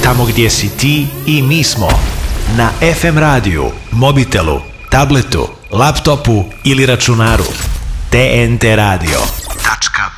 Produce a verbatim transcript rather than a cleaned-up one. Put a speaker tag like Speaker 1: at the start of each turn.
Speaker 1: Tamo gdje si ti i mi smo. Na ef em radiju, mobitelu, tabletu, laptopu ili računaru. te en te radio tačka